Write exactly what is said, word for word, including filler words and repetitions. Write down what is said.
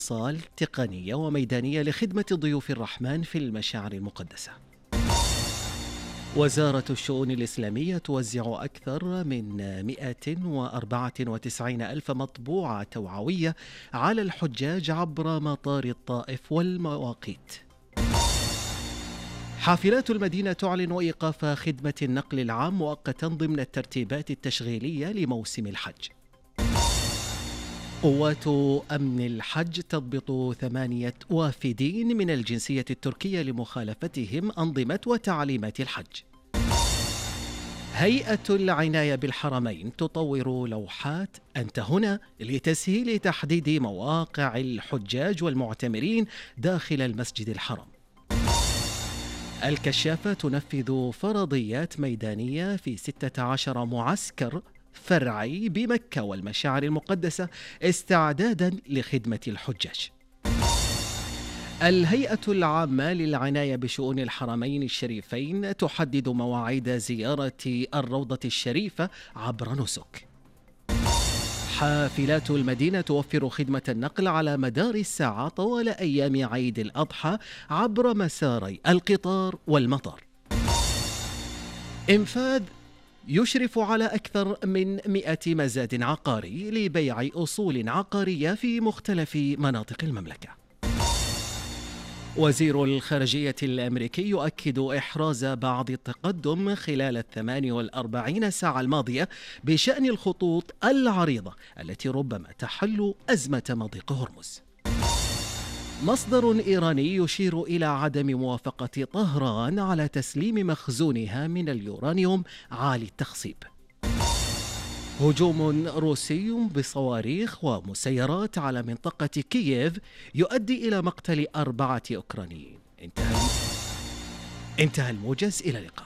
صال تقنية وميدانية لخدمة ضيوف الرحمن في المشاعر المقدسة. وزارة الشؤون الإسلامية توزع أكثر من مئة وأربعة وتسعين ألف مطبوعة توعوية على الحجاج عبر مطار الطائف والمواقيت. حافلات المدينة تعلن إيقاف خدمة النقل العام مؤقتا ضمن الترتيبات التشغيلية لموسم الحج. قوات أمن الحج تضبط ثمانية وافدين من الجنسية التركية لمخالفتهم أنظمة وتعليمات الحج. هيئة العناية بالحرمين تطور لوحات أنت هنا لتسهيل تحديد مواقع الحجاج والمعتمرين داخل المسجد الحرام. الكشافة تنفذ فرضيات ميدانية في ستة عشر معسكر فرعي بمكة والمشاعر المقدسة استعدادا لخدمة الحجاج. الهيئة العامة للعناية بشؤون الحرمين الشريفين تحدد مواعيد زيارة الروضة الشريفة عبر نسك. حافلات المدينة توفر خدمة النقل على مدار الساعة طوال أيام عيد الأضحى عبر مساري القطار والمطار. إنفاذ يشرف على أكثر من مئة مزاد عقاري لبيع أصول عقارية في مختلف مناطق المملكة. وزير الخارجية الأمريكي يؤكد إحراز بعض التقدم خلال الثمان والأربعين ساعة الماضية بشأن الخطوط العريضة التي ربما تحل أزمة مضيق هرمز. مصدر إيراني يشير إلى عدم موافقة طهران على تسليم مخزونها من اليورانيوم عالي التخصيب. هجوم روسي بصواريخ ومسيرات على منطقة كييف يؤدي إلى مقتل أربعة أوكرانيين. انتهى انتهى الموجز، إلى اللقاء.